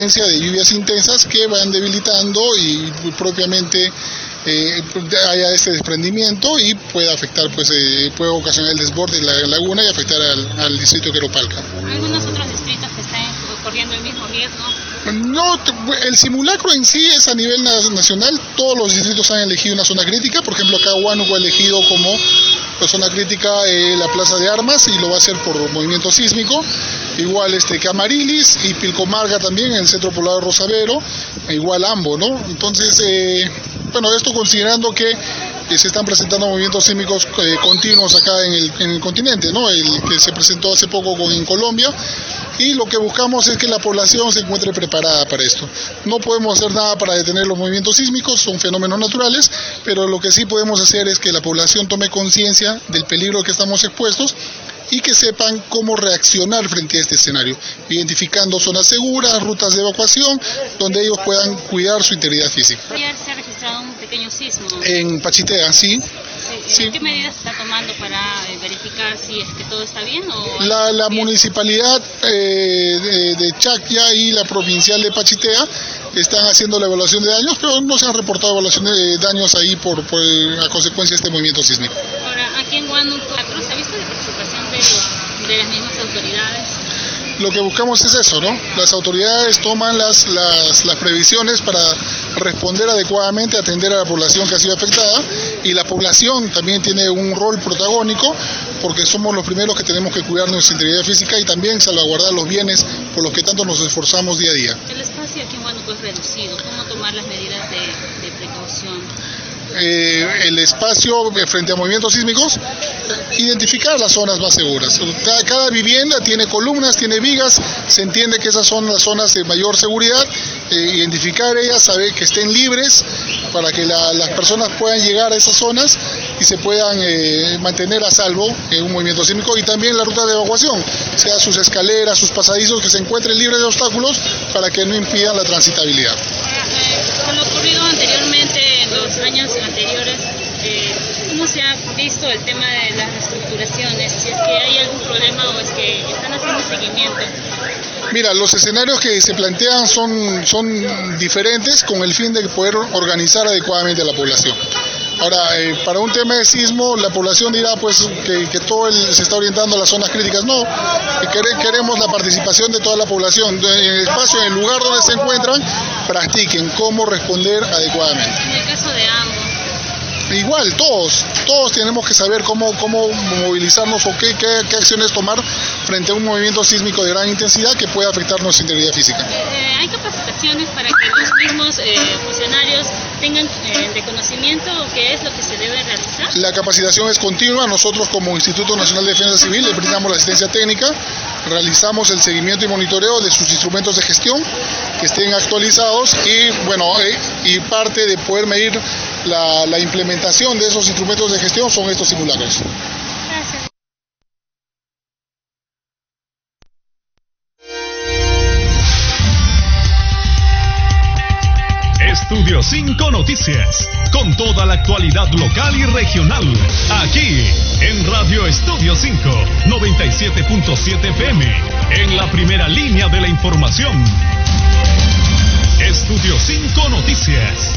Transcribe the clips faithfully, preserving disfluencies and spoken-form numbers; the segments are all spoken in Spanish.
de lluvias intensas que van debilitando y propiamente eh, haya este desprendimiento y puede afectar, pues eh, puede ocasionar el desborde de la laguna y afectar al, al distrito de Queropalca. ¿Algunos otros distritos que están corriendo el mismo riesgo? No, el simulacro en sí es a nivel nacional. Todos los distritos han elegido una zona crítica. Por ejemplo, acá Huánuco ha elegido como zona crítica eh, la Plaza de Armas y lo va a hacer por movimiento sísmico. Igual este Camarilis y Pilcomarga también en el centro poblado de Rosavero, igual ambos, ¿no? Entonces, eh, bueno, esto considerando que eh, se están presentando movimientos sísmicos eh, continuos acá en el, en el continente, ¿no? El que se presentó hace poco con, en Colombia. Y lo que buscamos es que la población se encuentre preparada para esto. No podemos hacer nada para detener los movimientos sísmicos, son fenómenos naturales, pero lo que sí podemos hacer es que la población tome conciencia del peligro al que estamos expuestos y que sepan cómo reaccionar frente a este escenario, identificando zonas seguras, rutas de evacuación, donde ellos puedan cuidar su integridad física. Ayer se ha registrado un pequeño sismo. En Pachitea, sí. Sí. ¿Qué medidas se está tomando para eh, verificar si es que todo está bien? O la, la municipalidad eh, de, de Chacya y la provincial de Pachitea están haciendo la evaluación de daños, pero no se han reportado evaluaciones de daños ahí por, por a consecuencia de este movimiento sísmico. Ahora, aquí en Huánuco, ¿se ha visto la participación de, de las mismas autoridades? Lo que buscamos es eso, ¿no? Las autoridades toman las, las, las previsiones para responder adecuadamente, atender a la población que ha sido afectada, y la población también tiene un rol protagónico porque somos los primeros que tenemos que cuidar nuestra integridad física y también salvaguardar los bienes por los que tanto nos esforzamos día a día. El espacio aquí en Huánuco es reducido, ¿cómo tomar las medidas de, de precaución? Eh, el espacio frente a movimientos sísmicos, identificar las zonas más seguras. Cada, cada vivienda tiene columnas, tiene vigas, se entiende que esas son las zonas de mayor seguridad, eh, identificar ellas, saber que estén libres para que la, las personas puedan llegar a esas zonas y se puedan eh, mantener a salvo en un movimiento sísmico, y también la ruta de evacuación, sea sus escaleras, sus pasadizos, que se encuentren libres de obstáculos para que no impidan la transitabilidad. Eh, con lo ocurrido anteriormente en los años anteriores, eh, ¿cómo se ha visto el tema de las reestructuraciones? Si es que hay algún problema o es que están haciendo seguimiento. Mira, los escenarios que se plantean son, son diferentes con el fin de poder organizar adecuadamente a la población. Ahora, eh, para un tema de sismo, la población dirá pues que, que todo el, se está orientando a las zonas críticas. No, que queremos la participación de toda la población. En el espacio, en el lugar donde se encuentran, practiquen cómo responder adecuadamente. En el caso de ambos. Igual, todos, todos tenemos que saber cómo, cómo movilizarnos o qué, qué, qué acciones tomar frente a un movimiento sísmico de gran intensidad que puede afectar nuestra integridad física. Eh, ¿Hay capacitaciones para que los mismos eh, funcionarios tengan eh, de conocimiento qué es lo que se debe realizar? La capacitación es continua. Nosotros como Instituto Nacional de Defensa Civil le brindamos la asistencia técnica, realizamos el seguimiento y monitoreo de sus instrumentos de gestión que estén actualizados y bueno eh, y parte de poder medir la, la implementación de esos instrumentos de gestión son estos simulacros. Gracias. Estudio cinco Noticias, con toda la actualidad local y regional, aquí en Radio Estudio cinco, noventa y siete punto siete F M, en la primera línea de la información. Estudio cinco Noticias.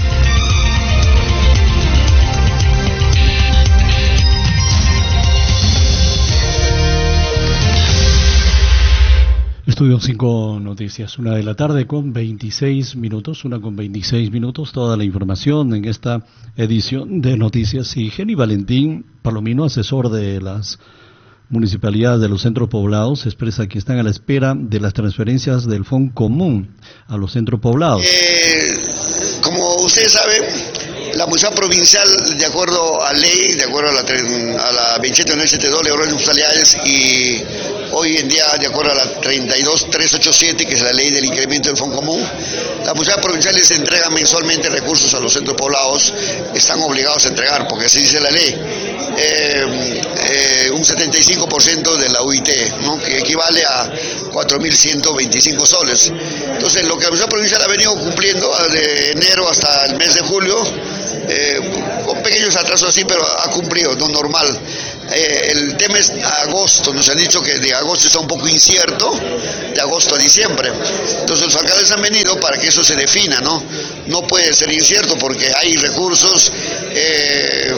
Estudio cinco Noticias, una de la tarde con veintiséis minutos, una con veintiséis minutos, toda la información en esta edición de Noticias. Y Jenny Valentín Palomino, asesor de las municipalidades de los centros poblados, expresa que están a la espera de las transferencias del Fondo Común a los centros poblados. Eh, como ustedes saben, la municipalidad provincial, de acuerdo a ley, de acuerdo a la, a la veintisiete mil setenta y dos, de órdenes municipalidades, y hoy en día, de acuerdo a la treinta y dos mil trescientos ochenta y siete, que es la ley del incremento del Fondo Común, las municipalidades provinciales entregan mensualmente recursos a los centros poblados, están obligados a entregar, porque así dice la ley, eh, eh, un setenta y cinco por ciento de la U I T, ¿no?, que equivale a cuatro mil ciento veinticinco soles. Entonces, lo que la municipalidad provincial ha venido cumpliendo de enero hasta el mes de julio, Eh, con pequeños atrasos así, pero ha cumplido, no normal. Eh, el tema es agosto, nos han dicho que de agosto está un poco incierto, de agosto a diciembre. Entonces los alcaldes han venido para que eso se defina, ¿no? No puede ser incierto porque hay recursos, eh,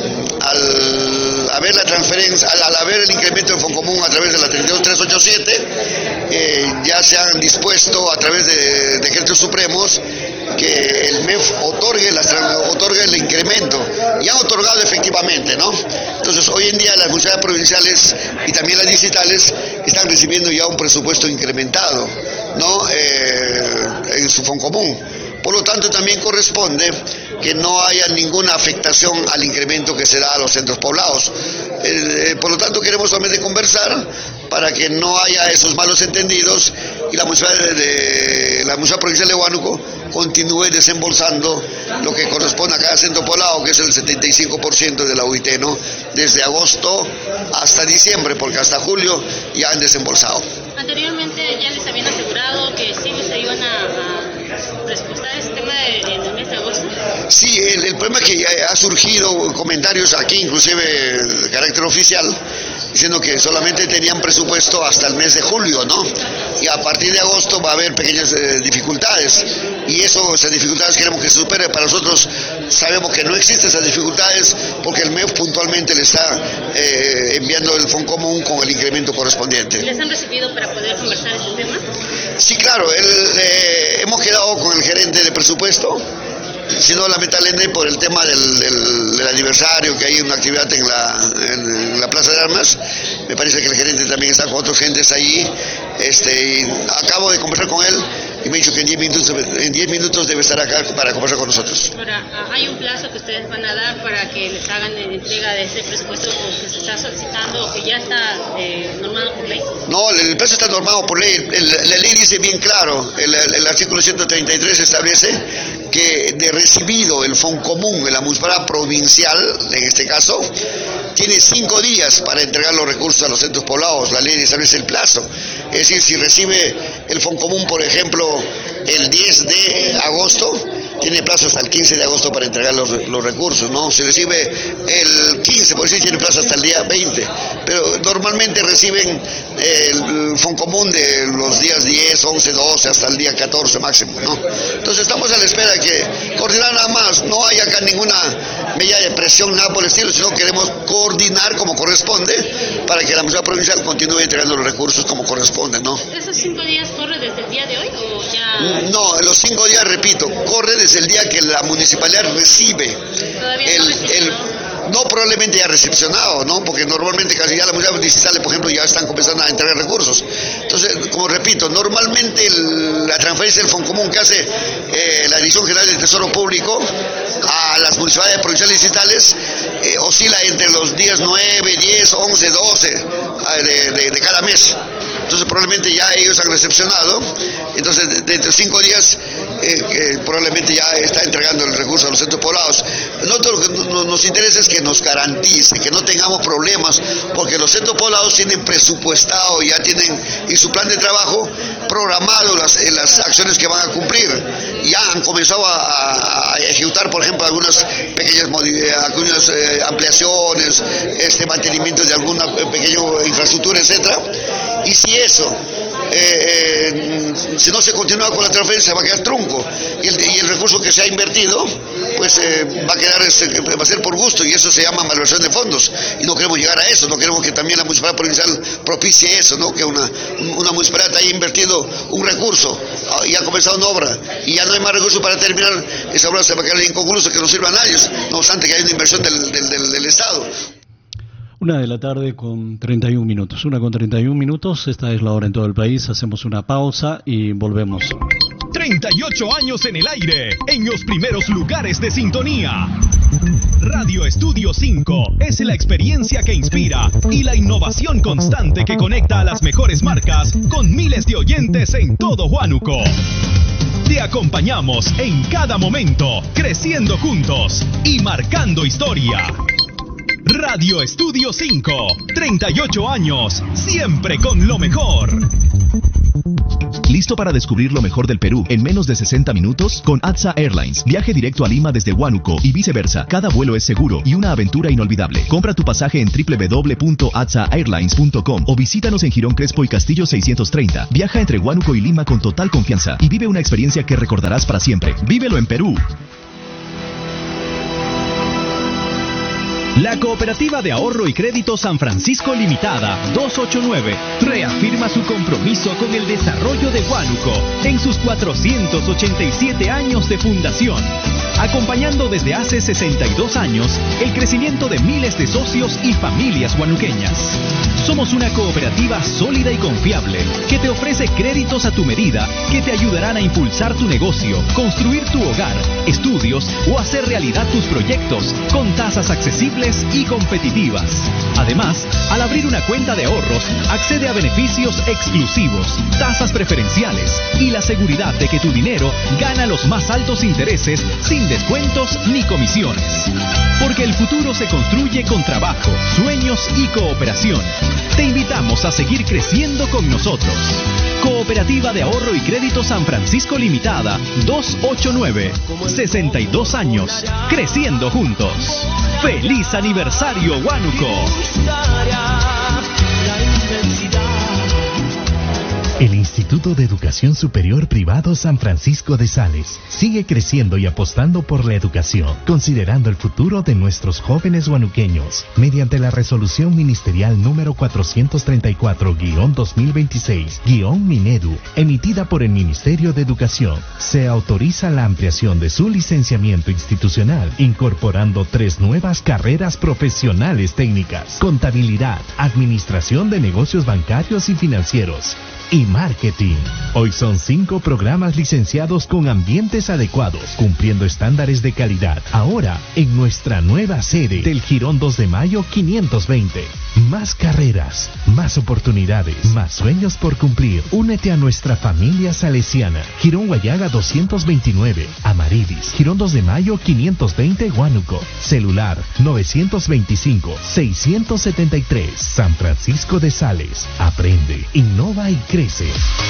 al haber la transferencia, al, al haber el incremento del Fondo Común a través de la treinta y dos mil trescientos ochenta y siete, eh, ya se han dispuesto a través de decretos supremos que el M E F otorgue, las, otorgue el incremento, y han otorgado efectivamente, ¿no? Entonces hoy en día las municipalidades provinciales y también las distritales están recibiendo ya un presupuesto incrementado, ¿no? Eh, en su Fondo Común. Por lo tanto, también corresponde que no haya ninguna afectación al incremento que se da a los centros poblados. Eh, por lo tanto, queremos solamente conversar para que no haya esos malos entendidos y la municipalidad de, de la municipalidad provincial de Huánuco continúe desembolsando lo que corresponde a cada centro poblado, que es el setenta y cinco por ciento de la U I T, ¿no? Desde agosto hasta diciembre, porque hasta julio ya han desembolsado. Anteriormente ya les habían asegurado que sí se iban a, a presupuestar ese tema de, en el mes de agosto. Sí, el, el problema es que ha surgido comentarios aquí, inclusive de carácter oficial, diciendo que solamente tenían presupuesto hasta el mes de julio, ¿no? Y a partir de agosto va a haber pequeñas eh, dificultades, y eso, esas dificultades queremos que se supere. Para nosotros sabemos que no existen esas dificultades porque el M E F puntualmente le está eh, enviando el Fondo Común con el incremento correspondiente. ¿Les han recibido para poder conversar este tema? Sí, claro, el, eh, hemos quedado con el gerente de presupuesto, sino lamentablemente por el tema del, del, del aniversario, que hay una actividad en la, en, en la Plaza de Armas. Me parece que el gerente también está con otros gentes ahí. Este, y acabo de conversar con él y me ha dicho que en diez minutos, en diez minutos debe estar acá para conversar con nosotros. Ahora, ¿hay un plazo que ustedes van a dar para que les hagan la entrega de ese presupuesto que se está solicitando o que ya está eh, normado por ley? No, el plazo está normado por ley. El, la ley dice bien claro, el, el, el artículo ciento treinta y tres establece que de recibido el Fondo Común en la municipalidad provincial, en este caso, tiene cinco días para entregar los recursos a los centros poblados. La ley establece el plazo. Es decir, si recibe el Fondo Común, por ejemplo, el diez de agosto, tiene plazo hasta el quince de agosto para entregar los, los recursos, ¿no? Si recibe el quince, por decir, tiene plazo hasta el día veinte, pero normalmente reciben el Fondo Común de los días diez, once, doce, hasta el día catorce máximo, ¿no? Entonces estamos a la espera de que coordinar nada más, no hay acá ninguna medida de presión, nada por el estilo, sino queremos coordinar como corresponde para que la municipalidad provincial continúe entregando los recursos como corresponde, ¿no? ¿Esos cinco días corre desde el día de hoy o ya...? No, los cinco días, repito, corre desde el día que la municipalidad recibe el, el, no probablemente ya recepcionado, ¿no? Porque normalmente casi ya las municipalidades distritales, por ejemplo, ya están comenzando a entregar recursos. Entonces, como repito, normalmente el, la transferencia del Fondo Común que hace eh, la Dirección General del Tesoro Público a las municipalidades provinciales y distritales eh, oscila entre los días nueve, diez, once, doce de, de, de cada mes. Entonces probablemente ya ellos han recepcionado, entonces dentro de cinco días eh, eh, probablemente ya está entregando el recurso a los centros poblados. Nosotros lo que no, nos interesa es que nos garantice, que no tengamos problemas, porque los centros poblados tienen presupuestado, ya tienen en su plan de trabajo programado las, eh, las acciones que van a cumplir. Ya han comenzado a, a ejecutar, por ejemplo, algunas pequeñas algunas eh, ampliaciones, este mantenimiento de alguna pequeña infraestructura, etcétera. Y si eso, eh, eh, si no se continúa con la transferencia, va a quedar trunco. Y el, y el recurso que se ha invertido, pues eh, va a quedar, este, va a ser por gusto, y eso se llama malversación de fondos. Y no queremos llegar a eso, no queremos que también la municipalidad provincial propicie eso, ¿no? Que una, una municipalidad haya invertido un recurso y ha comenzado una obra, y ya no hay más recursos para terminar, esa obra se va a quedar inconclusa, que no sirva a nadie, no obstante que hay una inversión del, del, del, del Estado. Una de la tarde con treinta y un minutos. Una con treinta y un minutos. Esta es la hora en todo el país. Hacemos una pausa y volvemos. treinta y ocho años en el aire, en los primeros lugares de sintonía. Radio Estudio cinco es la experiencia que inspira y la innovación constante que conecta a las mejores marcas con miles de oyentes en todo Huánuco. Te acompañamos en cada momento, creciendo juntos y marcando historia. Radio Estudio cinco, treinta y ocho años, siempre con lo mejor. ¿Listo para descubrir lo mejor del Perú en menos de sesenta minutos? Con A T S A Airlines. Viaje directo a Lima desde Huánuco y viceversa. Cada vuelo es seguro y una aventura inolvidable. Compra tu pasaje en doble u doble u doble u punto a t s a airlines punto com o visítanos en Girón Crespo y Castillo seiscientos treinta. Viaja entre Huánuco y Lima con total confianza y vive una experiencia que recordarás para siempre. ¡Vívelo en Perú! La Cooperativa de Ahorro y Crédito San Francisco Limitada doscientos ochenta y nueve reafirma su compromiso con el desarrollo de Huánuco en sus cuatrocientos ochenta y siete años de fundación, acompañando desde hace sesenta y dos años el crecimiento de miles de socios y familias huanuqueñas. Somos una cooperativa sólida y confiable que te ofrece créditos a tu medida que te ayudarán a impulsar tu negocio, construir tu hogar, estudios o hacer realidad tus proyectos con tasas accesibles y competitivas. Además, al abrir una cuenta de ahorros, accede a beneficios exclusivos, tasas preferenciales y la seguridad de que tu dinero gana los más altos intereses sin descuentos ni comisiones. Porque el futuro se construye con trabajo, sueños y cooperación. Te invitamos a seguir creciendo con nosotros. Cooperativa de Ahorro y Crédito San Francisco Limitada doscientos ochenta y nueve. sesenta y dos años. Creciendo juntos. ¡Feliz aniversario, Huánuco! El Instituto de Educación Superior Privado San Francisco de Sales sigue creciendo y apostando por la educación, considerando el futuro de nuestros jóvenes huanuqueños. Mediante la resolución ministerial número cuatrocientos treinta y cuatro guión dos mil veintiséis guión Minedu, emitida por el Ministerio de Educación, se autoriza la ampliación de su licenciamiento institucional, incorporando tres nuevas carreras profesionales técnicas: contabilidad, administración de negocios bancarios y financieros, y marketing. Hoy son cinco programas licenciados con ambientes adecuados, cumpliendo estándares de calidad. Ahora, en nuestra nueva sede del Girón dos de Mayo quinientos veinte. Más carreras, más oportunidades, más sueños por cumplir. Únete a nuestra familia salesiana. Girón Guayaga doscientos veintinueve, Amaridis. Girón dos de Mayo quinientos veinte, Huánuco. Celular novecientos veinticinco, seiscientos setenta y tres. San Francisco de Sales. Aprende, innova y crece.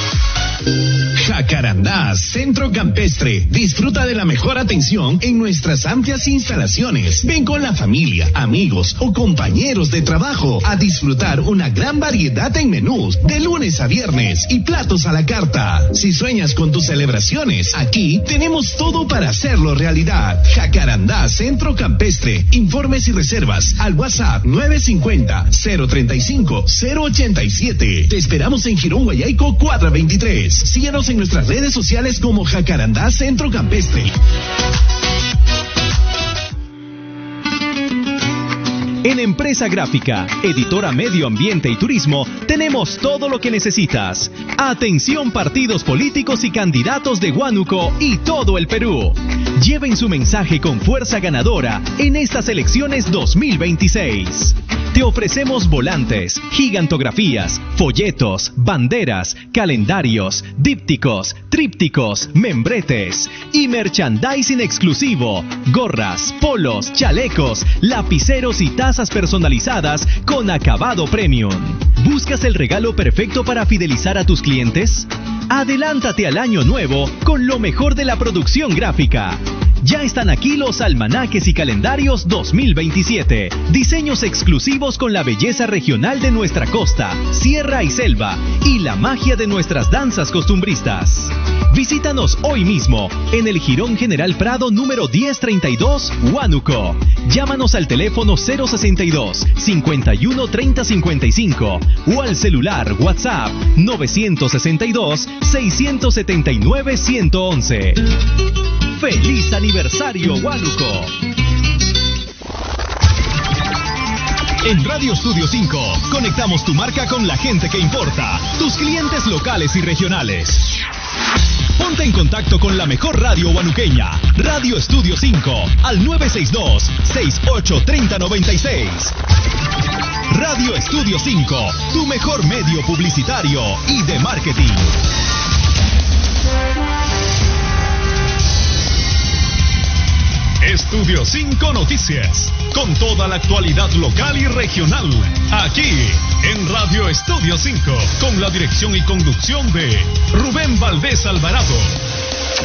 Jacarandá, Centro Campestre. Disfruta de la mejor atención en nuestras amplias instalaciones. Ven con la familia, amigos o compañeros de trabajo a disfrutar una gran variedad en menús de lunes a viernes y platos a la carta. Si sueñas con tus celebraciones, aquí tenemos todo para hacerlo realidad. Jacarandá, Centro Campestre. Informes y reservas al WhatsApp nueve cinco cero, cero tres cinco, cero ocho siete. Te esperamos en Girón Guayaico cuatrocientos veintitrés. Síguenos en nuestras redes sociales como Jacarandá Centro Campestre. En Empresa Gráfica, editora Medio Ambiente y Turismo, tenemos todo lo que necesitas. Atención partidos políticos y candidatos de Huánuco y todo el Perú. Lleven su mensaje con fuerza ganadora en estas elecciones dos mil veintiséis. Te ofrecemos volantes, gigantografías, folletos, banderas, calendarios, dípticos, trípticos, membretes y merchandising exclusivo, gorras, polos, chalecos, lapiceros y tazas personalizadas con acabado premium. ¿Buscas el regalo perfecto para fidelizar a tus clientes? Adelántate al año nuevo con lo mejor de la producción gráfica. Ya están aquí los almanaques y calendarios dos mil veintisiete. Diseños exclusivos con la belleza regional de nuestra costa, sierra y selva y la magia de nuestras danzas costumbristas. Visítanos hoy mismo en el Jirón General Prado número diez treinta y dos, Huánuco. Llámanos al teléfono cero sesenta y dos, cincuenta y uno, treinta cincuenta y cinco o al celular WhatsApp novecientos sesenta y dos, seiscientos setenta y nueve, ciento once. ¡Feliz aniversario, Huánuco! En Radio Estudio cinco, conectamos tu marca con la gente que importa, tus clientes locales y regionales. Ponte en contacto con la mejor radio huanuqueña, Radio Estudio cinco, al nueve seis dos, seis ocho tres cero, nueve seis. Radio Estudio cinco, tu mejor medio publicitario y de marketing. Estudio cinco Noticias, con toda la actualidad local y regional, aquí en Radio Estudio cinco, con la dirección y conducción de Rubén Valdés Alvarado.